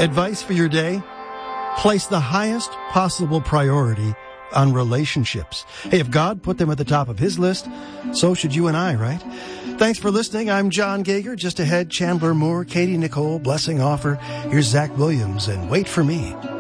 Advice for your day? Place the highest possible priority on relationships. Hey, if God put them at the top of his list, so should you and I, right? Thanks for listening. I'm John Gager. Just ahead, Chandler Moore, Katie Nicole, Blessing Offer. Here's Zach Williams, and Wait for Me.